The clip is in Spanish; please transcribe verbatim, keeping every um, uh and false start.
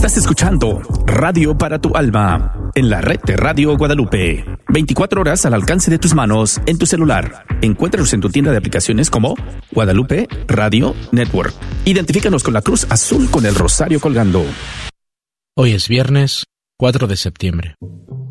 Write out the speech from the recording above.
Estás escuchando Radio para tu Alma en la red de Radio Guadalupe. veinticuatro horas al alcance de tus manos en tu celular. Encuéntranos en tu tienda de aplicaciones como Guadalupe Radio Network. Identifícanos con la cruz azul con el rosario colgando. Hoy es viernes cuatro de septiembre.